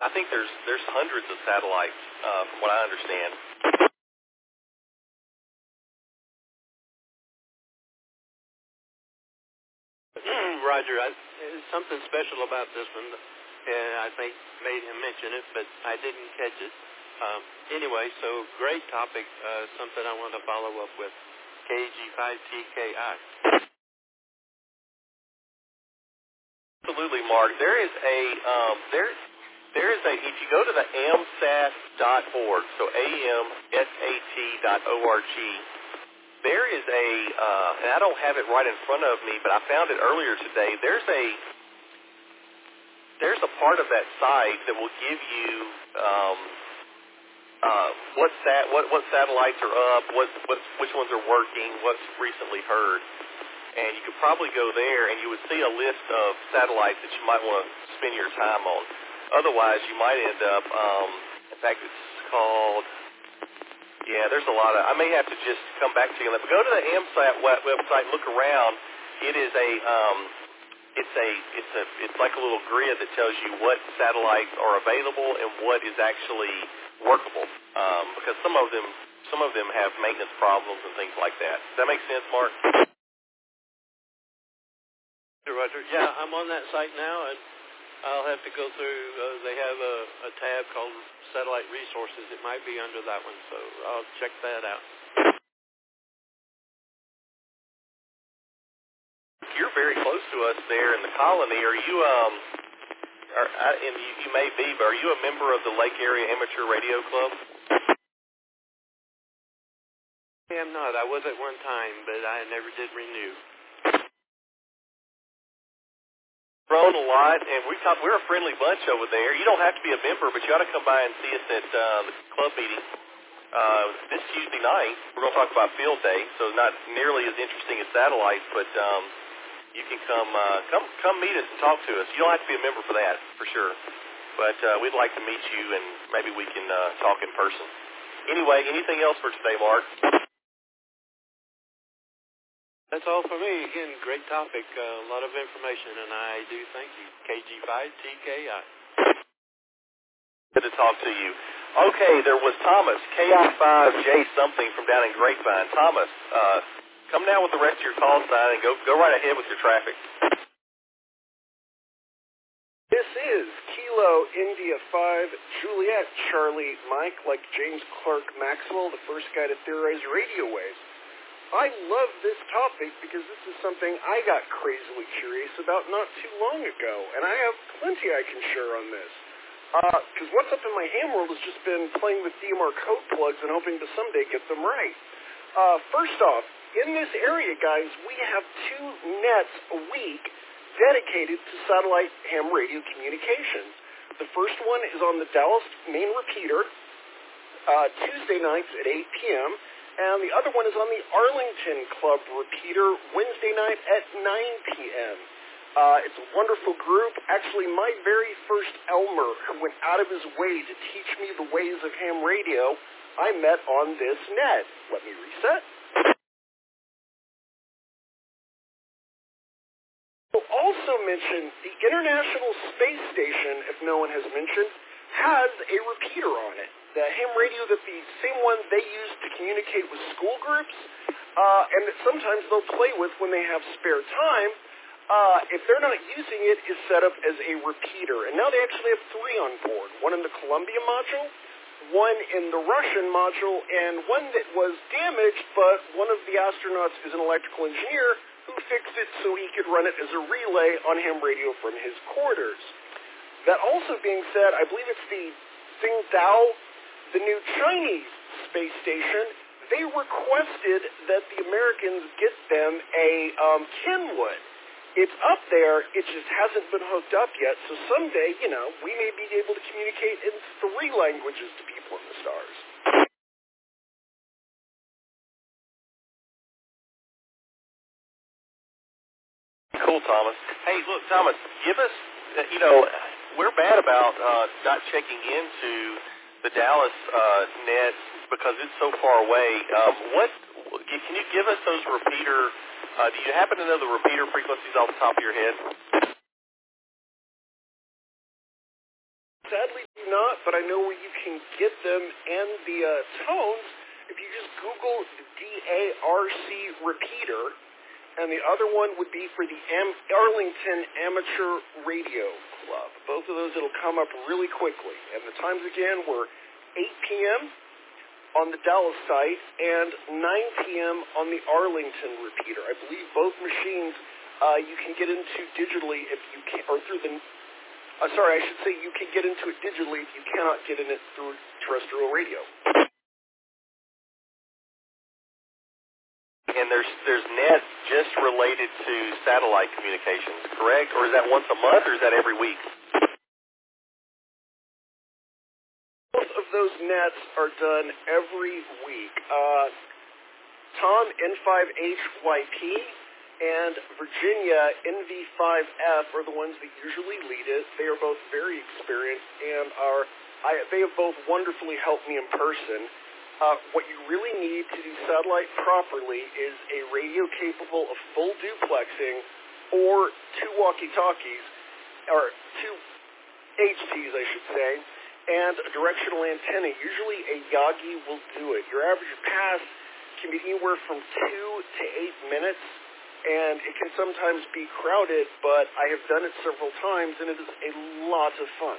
I think there's hundreds of satellites, from what I understand. Roger, there's something special about this one, and I think made him mention it, but I didn't catch it. Anyway, so great topic, something I want to follow up with. KG5TKI. Absolutely, Mark. There is a if you go to the amsat.org, so amsat.org, there is and I don't have it right in front of me, but I found it earlier today. There's a part of that site that will give you what satellites are up, which ones are working, what's recently heard. And you could probably go there and you would see a list of satellites that you might want to spend your time on. Otherwise, you might end up, in fact, it's called, there's a lot of, I may have to just come back to you on that. But go to the AMSAT website, look around. It is it's like a little grid that tells you what satellites are available and what is actually workable. Because some of them have maintenance problems and things like that. Does that make sense, Mark? Roger. Yeah, I'm on that site now, and I'll have to go through. They have a tab called Satellite Resources. It might be under that one, so I'll check that out. You're very close to us there in the colony. Are you? And you may be, but are you a member of the Lake Area Amateur Radio Club? I am not. I was at one time, but I never did renew. Grown a lot, and we're a friendly bunch over there. You don't have to be a member, but you ought to come by and see us at the club meeting this Tuesday night. We're going to talk about field day, so not nearly as interesting as satellites, but you can come meet us and talk to us. You don't have to be a member for that, for sure. But we'd like to meet you, and maybe we can talk in person. Anyway, anything else for today, Mark? That's all for me. Again, great topic, a lot of information, and I do thank you. KG5TKI. Good to talk to you. Okay, there was Thomas, KI5J something from down in Grapevine. Thomas, come down with the rest of your call sign and go right ahead with your traffic. This is Kilo India 5, Juliet Charlie Mike, like James Clerk Maxwell, the first guy to theorize radio waves. I love this topic because this is something I got crazily curious about not too long ago, and I have plenty I can share on this. Because what's up in my ham world has just been playing with DMR code plugs and hoping to someday get them right. First off, in this area, guys, we have 2 nets a week dedicated to satellite ham radio communications. The first one is on the Dallas main repeater, Tuesday nights at 8 p.m., and the other one is on the Arlington Club repeater Wednesday night at 9 p.m. It's a wonderful group. Actually, my very first Elmer, who went out of his way to teach me the ways of ham radio, I met on this net. Let me reset. We'll also mention the International Space Station, if no one has mentioned, has a repeater on it. The ham radio, the same one they use to communicate with school groups, and that sometimes they'll play with when they have spare time, if they're not using it, is set up as a repeater. And now they actually have 3 on board, one in the Columbia module, one in the Russian module, and one that was damaged, but one of the astronauts is an electrical engineer who fixed it so he could run it as a relay on ham radio from his quarters. That also being said, I believe it's the Tsingtao, the new Chinese space station, they requested that the Americans get them a Kenwood. It's up there, it just hasn't been hooked up yet, so someday, we may be able to communicate in 3 languages to people in the stars. Cool, Thomas. Hey, look, Thomas, give us, we're bad about not checking into the Dallas net because it's so far away. Can you give us those repeater? Do you happen to know the repeater frequencies off the top of your head? Sadly, do not, but I know where you can get them and the tones if you just Google DARC repeater, and the other one would be for the Arlington Amateur Radio Club. Both of those, it'll come up really quickly. And the times again were 8 p.m. on the Dallas site and 9 p.m. on the Arlington repeater. I believe both machines you can get into digitally if you can, or through the I should say you can get into it digitally if you cannot get in it through terrestrial radio. And there's nets just related to satellite communications, correct? Or is that once a month, or is that every week? Both of those nets are done every week. Tom, N5HYP, and Virginia, NV5F are the ones that usually lead it. They are both very experienced and they have both wonderfully helped me in person. What you really need to do satellite properly is a radio capable of full duplexing or 2 walkie-talkies, or 2 HTs, I should say, and a directional antenna. Usually a Yagi will do it. Your average pass can be anywhere from 2 to 8 minutes, and it can sometimes be crowded, but I have done it several times, and it is a lot of fun.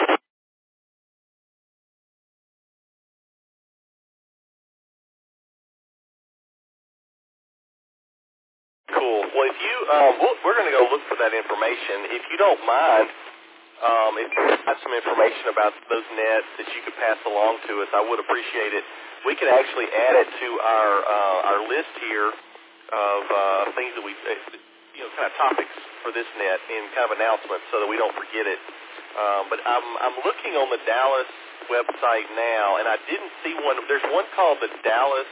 Cool. Well, if you, we're going to go look for that information. If you don't mind, if you have some information about those nets that you could pass along to us, I would appreciate it. We could actually add it to our list here of things that we, kind of topics for this net in kind of announcements so that we don't forget it. But I'm looking on the Dallas website now, and I didn't see one. There's one called the Dallas.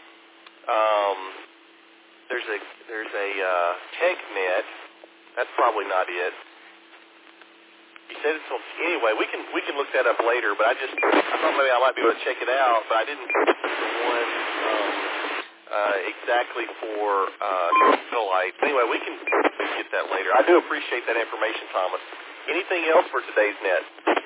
There's a TechNet. That's probably not it. You said it's on. Anyway, we can look that up later. But I thought maybe I might be able to check it out. But I didn't see one exactly for satellite. Anyway, we can get that later. I do appreciate that information, Thomas. Anything else for today's net?